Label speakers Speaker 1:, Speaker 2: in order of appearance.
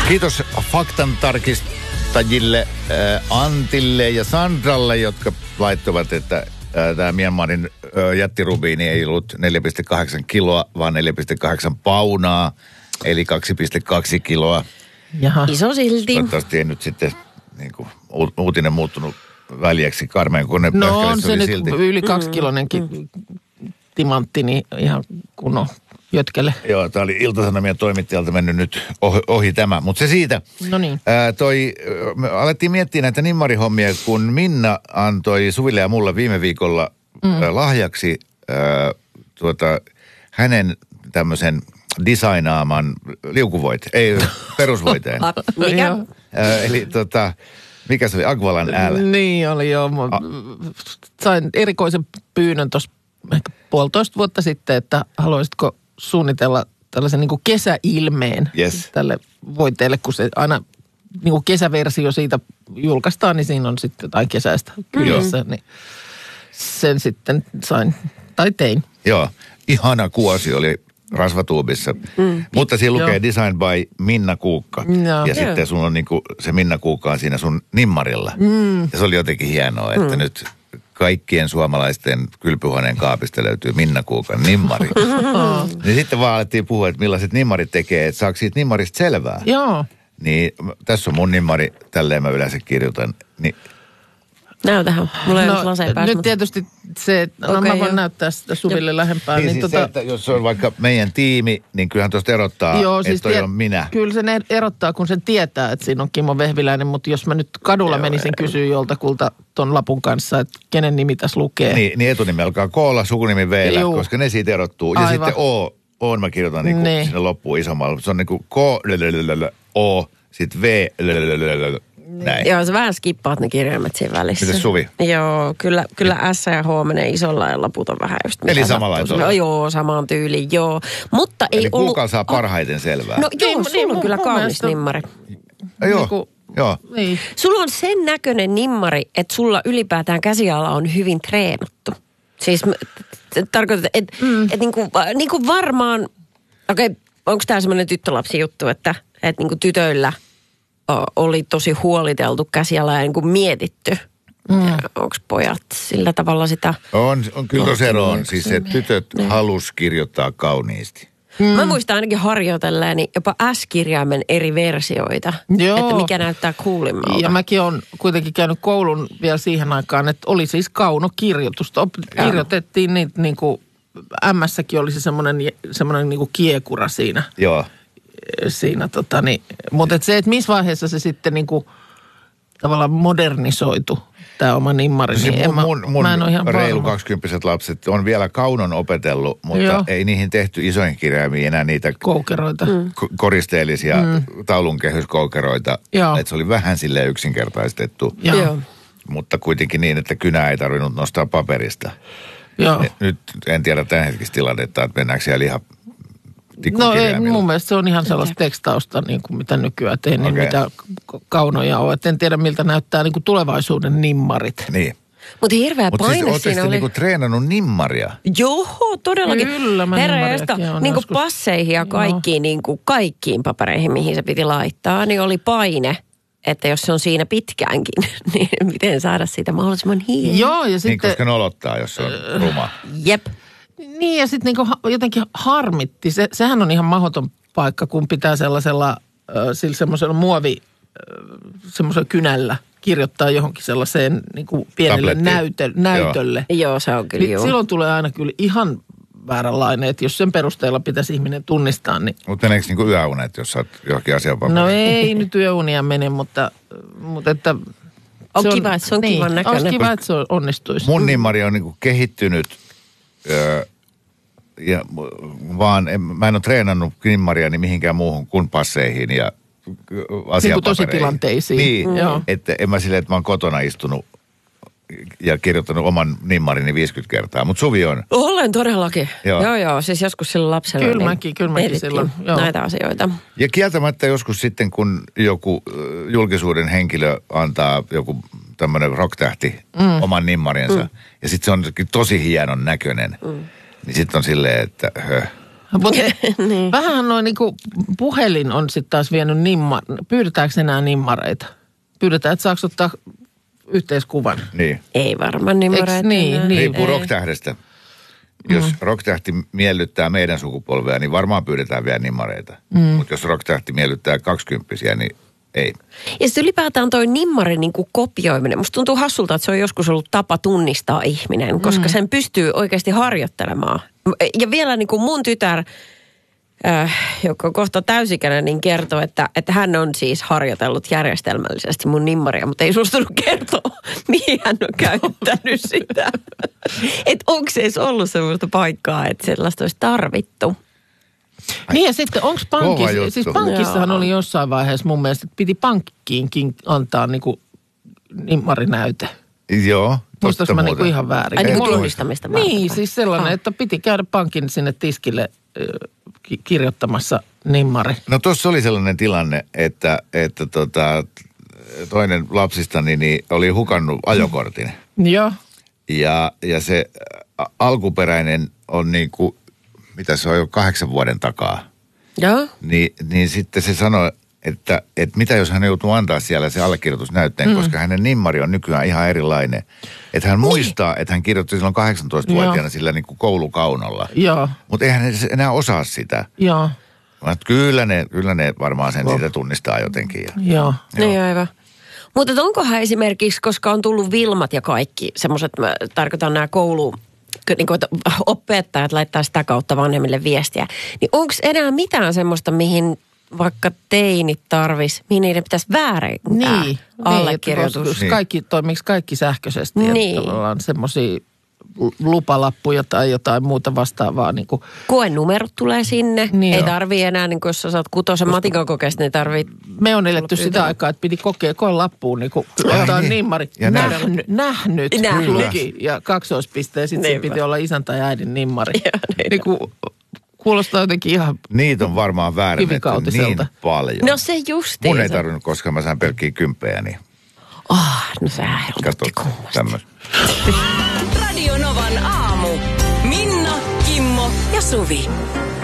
Speaker 1: Kiitos faktan tarkistajille Antille ja Sandralle, jotka laittoivat, että tämä Myanmarin jättirubiini ei ollut 4,8 kiloa, vaan 4,8 paunaa, eli 2,2 kiloa.
Speaker 2: Jaha.
Speaker 3: Iso silti.
Speaker 1: Toivottavasti ei nyt sitten niin kuin, uutinen muuttunut väljäksi karmeen, kun ne
Speaker 2: No on se nyt
Speaker 1: silti.
Speaker 2: yli 2-kilonenkin timantti, niin ihan kunnon jötkele.
Speaker 1: Joo, tämä oli Ilta-Sanomien toimittajalta mennyt nyt ohi tämä, mutta se siitä.
Speaker 2: No niin.
Speaker 1: Me alettiin miettiä näitä nimmarihommia, kun Minna antoi Suville ja mulle viime viikolla lahjaksi hänen tämmöisen designaaman perusvoiteen.
Speaker 3: Mikä?
Speaker 1: Eli mikä se oli? Agvalan L.
Speaker 2: Niin oli joo. Sain erikoisen pyynnön tuossa ehkä 1,5 vuotta sitten, että haluaisitko suunnitella tällaisen niin kuin kesäilmeen tälle voiteelle, kun se aina niin kuin kesäversio siitä julkaistaan, niin siinä on sitten jotain kesäistä kyljessä, niin sen sitten tein.
Speaker 1: Joo, ihana kuosi oli rasvatuubissa, mutta siinä lukee Design by Minna Kuukka. Ja sitten sun on niinku, se Minna Kuukka on siinä sun nimmarilla. Ja se oli jotenkin hienoa, että nyt kaikkien suomalaisten kylpyhuoneen kaapista löytyy Minna Kuukan nimmari. Niin sitten vaan alettiin puhua, että millaiset nimmarit tekee, että saako siitä nimmarista selvää.
Speaker 2: Joo.
Speaker 1: Niin tässä on mun nimmari, tälleen mä yleensä kirjoitan. Niin,
Speaker 3: näytähän. Mulla ei ole laseen päästä.
Speaker 2: Nyt tietysti se, mä voin näyttää sitä Suville lähempää.
Speaker 1: Niin siis se, että jos on vaikka meidän tiimi, niin kyllähän tuosta erottaa, joo, siis että toi on minä.
Speaker 2: Kyllä sen erottaa, kun sen tietää, että siinä on Kimmo Vehviläinen, mutta jos mä nyt kadulla menisin kysyä joltakulta ton lapun kanssa, että kenen nimi tässä lukee.
Speaker 1: Niin etunimi alkaa K:lla, sukunimi V:llä, koska ne siitä erottuu. Ja sitten O mä kirjoitan niin kuin sinne loppuun isommalla. Se on niin kuin K, O, sitten V, näin.
Speaker 3: Joo, sä vähän skippaat ne kirjaimet siinä välissä.
Speaker 1: Mites Suvi?
Speaker 3: Joo, kyllä S ja H menee isolla ja laput on vähän just
Speaker 1: eli samalla
Speaker 3: no, joo, samaan tyyliin, joo. Mutta ei
Speaker 1: eli Kuukan saa parhaiten selvää.
Speaker 3: No joo, sulla on kyllä kaunis nimmari.
Speaker 1: Joo. Joo.
Speaker 3: Niin. Sulla on sen näköinen nimmari, että sulla ylipäätään käsiala on hyvin treenattu. Siis tarkoitan, että niinku varmaan, okei, onko tämä semmoinen tyttölapsi juttu, että niinku tytöillä oli tosi huoliteltu käsiala ja niinku mietitty. Onko pojat sillä tavalla sitä?
Speaker 1: On kyllä tos ero on. Siis se tytöt halus kirjoittaa kauniisti.
Speaker 3: Mä muistan ainakin harjoitelleeni jopa S-kirjaimen eri versioita, että mikä näyttää coolimmalta.
Speaker 2: Ja mäkin olen kuitenkin käynyt koulun vielä siihen aikaan, että oli siis kaunokirjoitusta. Kirjoitettiin niitä niin kuin, M-säkin oli se semmoinen niin kuin kiekura siinä.
Speaker 1: Joo.
Speaker 2: Siinä mutta se, että missä vaiheessa se sitten niin kuin tavallaan modernisoitu tämä oma nimmari, niin
Speaker 1: mun
Speaker 2: mä en ole ihan
Speaker 1: reilu 20-vuotiaat lapset on vielä kaunon opetellut, mutta ei niihin tehty isoin kirjaimiin enää niitä
Speaker 2: koukeroita.
Speaker 1: Koristeellisia taulunkehyskoukeroita. Että se oli vähän silleen yksinkertaistettu.
Speaker 2: Joo.
Speaker 1: Mutta kuitenkin niin, että kynää ei tarvinnut nostaa paperista.
Speaker 2: Joo.
Speaker 1: Nyt en tiedä tämän hetkistä tilannetta, että mennäänkö siellä ihan
Speaker 2: no ei, mun mielestä se on ihan sellaista tekstausta, niin kuin mitä nykyään teen, niin mitä kaunoja on. Et en tiedä, miltä näyttää niin kuin tulevaisuuden nimmarit.
Speaker 1: Niin.
Speaker 3: Mutta hirveä paine
Speaker 1: siinä oli. Mutta siis
Speaker 3: oli.
Speaker 1: Niinku treenannut nimmaria?
Speaker 3: Joo, todellakin.
Speaker 2: Kyllä, mä nimmariakin on
Speaker 3: niinku passeihin ja kaikkiin, niinku kaikkiin papereihin, mihin se piti laittaa, niin oli paine. Että jos se on siinä pitkäänkin, niin miten saada siitä mahdollisimman hieno.
Speaker 2: Joo, ja sitten...
Speaker 1: Niin, koska nolottaa, jos se on ruma.
Speaker 3: Jep.
Speaker 2: Niin, ja sitten niinku jotenkin harmitti. Sehän on ihan mahdoton paikka, kun pitää semmoisella semmoisella kynällä kirjoittaa johonkin sellaiseen niinku pienelle näytölle.
Speaker 3: Joo, se on kyllä
Speaker 2: niin silloin tulee aina kyllä ihan vääränlainen, että jos sen perusteella pitäisi ihminen tunnistaa, niin...
Speaker 1: Mutta meneekö niinku yöunet, jos sä oot johonkin asian paperilla?
Speaker 2: No ei nyt yöunia mene, mutta että...
Speaker 3: On kiva, että se on kivan näköinen.
Speaker 2: On kiva, että se onnistuisi.
Speaker 1: Mun nimmari on niinku kehittynyt, mä en ole treenannut nimmariani mihinkään muuhun kuin passeihin ja asiapapereihin.
Speaker 2: Niin kuin tositilanteisiin.
Speaker 1: Niin, että en mä silleen, että mä oon kotona istunut ja kirjoittanut oman nimmarini 50 kertaa, mutta Suvi on.
Speaker 3: Olen todellakin. Joo, siis joskus silloin lapsella.
Speaker 2: Kyllä mäkin silloin.
Speaker 3: Näitä asioita.
Speaker 1: Ja kieltämättä joskus sitten, kun joku julkisuuden henkilö antaa joku tämmöinen rocktähti oman nimmarinsa, ja sitten se on tosi hienon näköinen, niin sitten on silleen, että
Speaker 2: Mutta niin. Vähän noin niinku puhelin on sitten taas vienyt pyydetäänkö enää nimmareita? Pyydetään, että saako ottaa yhteiskuvan.
Speaker 1: Niin.
Speaker 3: Ei varmaan nimmareita.
Speaker 2: Niin.
Speaker 1: Riippuu rocktähdestä. Jos rocktähti miellyttää meidän sukupolvea, niin varmaan pyydetään vielä nimmareita. Mutta jos rocktähti miellyttää 20-vuotiaita, niin ei.
Speaker 3: Ja sitten ylipäätään toi nimmarin niin kuin kopioiminen. Musta tuntuu hassulta, että se on joskus ollut tapa tunnistaa ihminen, koska sen pystyy oikeasti harjoittelemaan. Ja vielä niin kuin mun tytär, joka on kohta täysikäinen, niin kertoo, että hän on siis harjoitellut järjestelmällisesti mun nimmaria, mutta ei suostunut kertoa, mihin hän on käyttänyt sitä. Että onko se edes ollut sellaista paikkaa, että sellaista olisi tarvittu.
Speaker 2: Niin ja sitten onko pankissa, siis pankissahan oli jossain vaiheessa mun mielestä, että piti pankkiinkin antaa niinku nimmarinäyte.
Speaker 1: Joo.
Speaker 2: Muistaaks mä niinku ihan väärin?
Speaker 3: Ai niin kuin tunnistamista varten.
Speaker 2: Niin, siis sellainen, että piti käydä pankin sinne tiskille kirjoittamassa nimmari.
Speaker 1: No tuossa oli sellainen tilanne, että toinen lapsistani niin oli hukannut ajokortin.
Speaker 2: Joo.
Speaker 1: Ja se alkuperäinen on niinku, mitä se on jo 8 vuoden takaa.
Speaker 3: Joo.
Speaker 1: Niin sitten se sanoi, että mitä jos hän joutuu antaa siellä se allekirjoitusnäytteen, koska hänen nimmari on nykyään ihan erilainen. Että hän muistaa, että hän kirjoitti silloin 18-vuotiaana sillä niin kuin koulukaunolla.
Speaker 2: Joo.
Speaker 1: Mutta eihän hän enää osaa sitä.
Speaker 2: Joo.
Speaker 1: Kyllä ne varmaan sen siitä tunnistaa jotenkin.
Speaker 2: Joo.
Speaker 3: Niin aivan. Mutta onkohan esimerkiksi, koska on tullut Wilmat ja kaikki semmoiset, mä tarkoitan nämä niin kuin, että opettajat laittaa sitä kautta vanhemmille viestiä, niin onko enää mitään semmoista, mihin vaikka teinit mihin niiden pitäisi väärentää allekirjoitus?
Speaker 2: Niin, toimiksi kaikki sähköisesti,
Speaker 3: niin.
Speaker 2: Että ollaan semmoisia lupalappuja tai jotain muuta vastaavaa. Niin kuin.
Speaker 3: Koenumerot tulee sinne.
Speaker 2: Niin
Speaker 3: ei tarvii enää, niin kuin jos sä saat 6 matikan kokeesta, niin tarvii.
Speaker 2: Me on eletty sitä aikaa, että piti kokea koelappuun, niin kuin jotain nimmari. Nähnyt luki ja kaksoispiste. Ja sitten piti olla isän tai äidin nimmari. Niin kuin kuulostaa jotenkin ihan
Speaker 1: niitä on varmaan väärennetty niin paljon.
Speaker 3: No se justiinsa.
Speaker 1: Mun ei tarvinnut, koska mä sain pelkkiä 10, niin.
Speaker 3: No se helpotti kummasti.
Speaker 4: Radio Novan aamu. Minna, Kimmo ja Suvi.